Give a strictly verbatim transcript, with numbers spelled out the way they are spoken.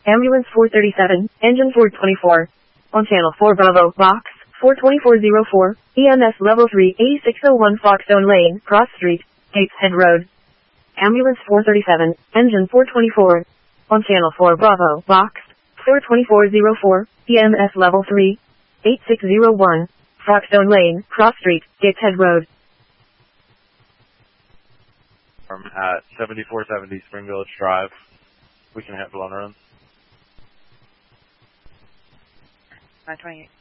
Ambulance four thirty-seven, engine four twenty-four. On channel four Bravo, box four twenty-four oh four, E M S level three, eighty-six oh one Foxstone Lane, Cross Street, Gateshead Road. Ambulance four thirty-seven, engine four twenty-four. On channel four Bravo, box four twenty-four oh four, E M S level three, eighty-six oh one, Foxstone Lane, Cross Street, Gateshead Road. At seventy-four seventy Spring Village Drive. We can handle on our own. nine twenty-eight.